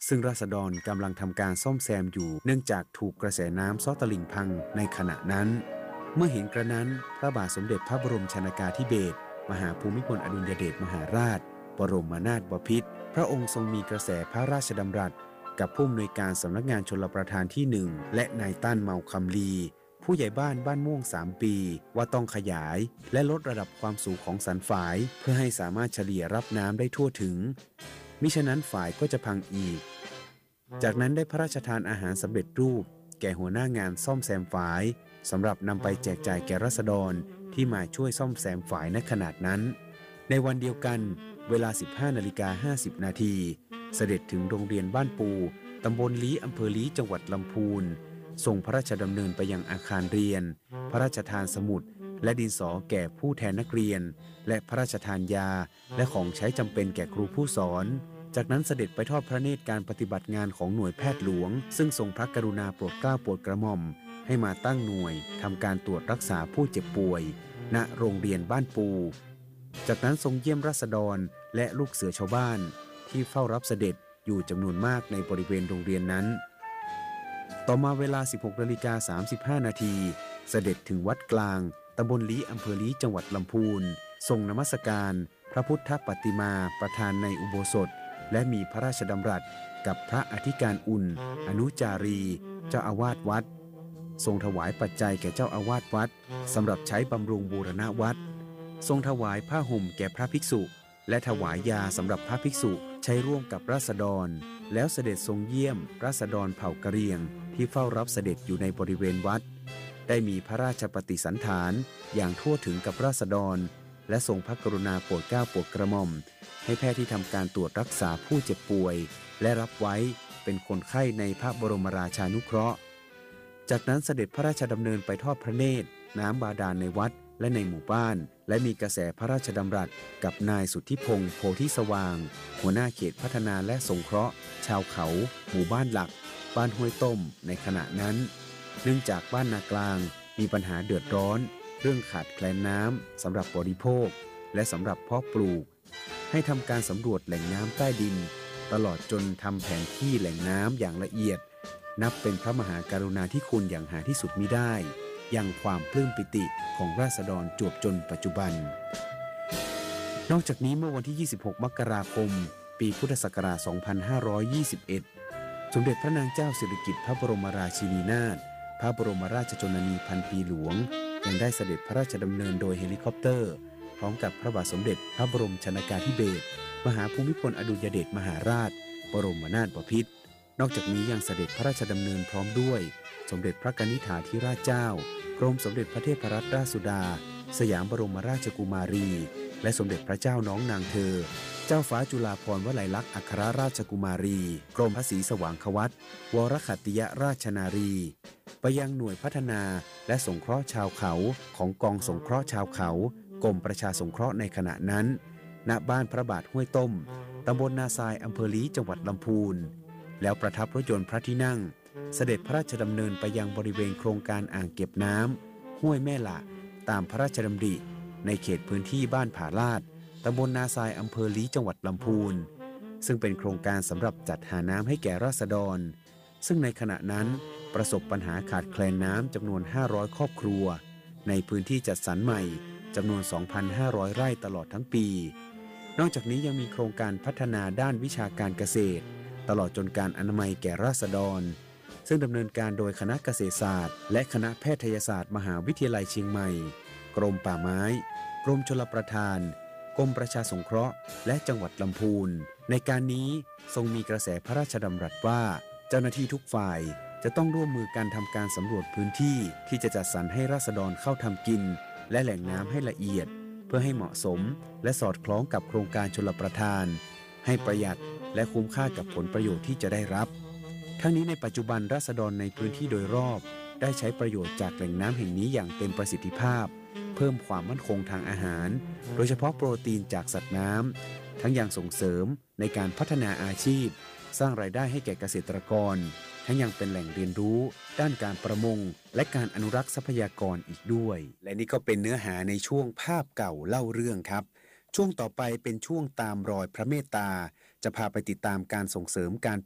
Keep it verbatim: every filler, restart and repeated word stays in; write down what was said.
ซึ่งราษฎรกำลังทำการซ่อมแซมอยู่เนื่องจากถูกกระแสน้ำซ้อตลิ่งพังในขณะนั้นเมื่อเห็นกระนั้นพระบาทสมเด็จพระบรมชนกาธิเบศรมหาภูมิพลอดุลยเดชมหาราชบรมนาถบพิตรพระองค์ทรงมีกระแสพระราชดำรัสกับผู้อำนวยการสำนักงานชลประทานที่หนึ่งและนายตั้นเมาคำลีผู้ใหญ่บ้านบ้านม่วงสามปีว่าต้องขยายและลดระดับความสูงของสันฝายเพื่อให้สามารถเฉลี่ยรับน้ำได้ทั่วถึงมิฉะนั้นฝายก็จะพังอีกจากนั้นได้พระราชทานอาหารสำเร็จรูปแก่หัวหน้างานซ่อมแซมฝายสำหรับนำไปแจกจ่ายแก่ราษฎรที่มาช่วยซ่อมแซมฝายณขนาดนั้นในวันเดียวกันเวลา สิบห้านาฬิกาห้าสิบนาทีเสด็จถึงโรงเรียนบ้านปูตำบลลี้อำเภอลี้จังหวัดลำพูนส่งพระราชดำเนินไปยังอาคารเรียนพระราชทานสมุดและดินสอแก่ผู้แทนนักเรียนและพระราชทานยาและของใช้จำเป็นแก่ครูผู้สอนจากนั้นเสด็จไปทอดพระเนตรการปฏิบัติงานของหน่วยแพทย์หลวงซึ่งทรงพระกรุณาโปรดเกล้าโปรดกระหม่อมให้มาตั้งหน่วยทำการตรวจรักษาผู้เจ็บป่วยณโรงเรียนบ้านปูจากนั้นทรงเยี่ยมราษฎรและลูกเสือชาวบ้านที่เฝ้ารับเสด็จอยู่จำนวนมากในบริเวณโรงเรียนนั้นต่อมาเวลา สิบหกนาฬิกาสามสิบห้านาทีเสด็จถึงวัดกลางตำบลลี้อำเภอลี้จังหวัดลำพูนทรงนมัสการพระพุทธปฏิมาประธานในอุโบสถและมีพระราชดำรัสกับพระอธิการอุ่นอนุจารีเจ้าอาวาสวัดทรงถวายปัจจัยแก่เจ้าอาวาสวัดสำหรับใช้บำรุงบูรณะวัดทรงถวายผ้าห่มแก่พระภิกษุและถวายยาสำหรับพระภิกษุใช้ร่วมกับราษฎรแล้วเสด็จทรงเยี่ยมราษฎรเผ่ากะเหรี่ยงที่เฝ้ารับเสด็จอยู่ในบริเวณวัดได้มีพระราชปฏิสันถานอย่างทั่วถึงกับราษฎรและทรงพระกรุณาโปรดเกล้าโปรดกระหม่อมให้แพทย์ที่ทำการตรวจรักษาผู้เจ็บป่วยและรับไว้เป็นคนไข้ในพระบรมราชานุเคราะห์จากนั้นเสด็จพระราชดำเนินไปทอดพระเนตรน้ำบาดาลในวัดและในหมู่บ้านและมีกระแสพระราชดำรัสกับนายสุทธิพงษ์โพธิสว่างหัวหน้าเขตพัฒนาและสงเคราะห์ชาวเขาหมู่บ้านหลักบ้านห้วยต้มในขณะนั้นเนื่องจากบ้านนากลางมีปัญหาเดือดร้อนเรื่องขาดแคลนน้ำสำหรับบริโภคและสำหรับเพาะปลูกให้ทำการสำรวจแหล่งน้ำใต้ดินตลอดจนทำแผนที่แหล่งน้ำอย่างละเอียดนับเป็นพระมหากรุณาธิคุณอย่างหาที่สุดมิได้ยังความปลื้มปิติของราษฎรจวบจนปัจจุบันนอกจากนี้เมื่อวันที่ยี่สิบหกมกราคมปีพุทธศักราชสองพันห้าร้อยยี่สิบเอ็ดสมเด็จพระนางเจ้าสิริกิติ์พระบรมราชินีนาถพระบรมราชชนนีพันปีหลวงยังได้เสด็จพระราชดำเนินโดยเฮลิคอปเตอร์พร้อมกับพระบาทสมเด็จพระบรมชนกาธิเบศรมหาภูมิพลอดุลยเดชมหาราชบรมนาถบพิตรนอกจากนี้ยังเสด็จพระราชดำเนินพร้อมด้วยสมเด็จพระกนิษฐาธิราชเจ้ากรมสมเด็จพระเทพรัตนราชสุดาสยามบรมราชกุมารีและสมเด็จพระเจ้าน้องนางเธอเจ้าฟ้าจุฬาภรณ์วลัยลักษณ์อัครราชกุมารีกรมพระศรีสว่างควัตรวรขัตติยราชนารีไปยังหน่วยพัฒนาและสงเคราะห์ชาวเขาของกองสงเคราะห์ชาวเขากรมประชาสงเคราะห์ในขณะนั้นณบ้านพระบาทห้วยต้มตำบลนาทรายอำเภอลี้จังหวัดลำพูนแล้วประทับรถยนต์พระที่นั่งเสด็จพระราชดำเนินไปยังบริเวณโครงการอ่างเก็บน้ำห้วยแม่ละตามพระราชดำริในเขตพื้นที่บ้านผาลาดตำบลนาทรายอำเภอลี้จังหวัดลำพูนซึ่งเป็นโครงการสำหรับจัดหาน้ำให้แก่ราษฎรซึ่งในขณะนั้นประสบปัญหาขาดแคลนน้ำจำนวนห้าร้อยครอบครัวในพื้นที่จัดสรรใหม่จำนวน สองพันห้าร้อย ไร่ตลอดทั้งปีนอกจากนี้ยังมีโครงการพัฒนาด้านวิชาการเกษตรตลอดจนการอนามัยแก่ราษฎรซึ่งดำเนินการโดยคณะเกษตรศาสตร์และคณะแพทยศาสตร์มหาวิทยาลัยเชียงใหม่กรมป่าไม้กรมชลประทานกรมประชาสงเคราะห์และจังหวัดลำพูนในการนี้ทรงมีกระแสพระราชดำรัสว่าเจ้าหน้าที่ทุกฝ่ายจะต้องร่วมมือกันทำการสำรวจพื้นที่ที่จะจัดสรรให้ราษฎรเข้าทำกินและแหล่งน้ำให้ละเอียดเพื่อให้เหมาะสมและสอดคล้องกับโครงการชลประทานให้ประหยัดและคุ้มค่ากับผลประโยชน์ที่จะได้รับทั้งนี้ในปัจจุบันราษฎรในพื้นที่โดยรอบได้ใช้ประโยชน์จากแหล่งน้ำแห่งนี้อย่างเต็มประสิทธิภาพเพิ่มความมั่นคงทางอาหารโดยเฉพาะโปรตีนจากสัตว์น้ำทั้งยังส่งเสริมในการพัฒนาอาชีพสร้างรายได้ให้แก่เกษตรกรทั้งยังเป็นแหล่งเรียนรู้ด้านการประมงและการอนุรักษ์ทรัพยากรอีกด้วยและนี่ก็เป็นเนื้อหาในช่วงภาพเก่าเล่าเรื่องครับช่วงต่อไปเป็นช่วงตามรอยพระเมตตาจะพาไปติดตามการส่งเสริมการ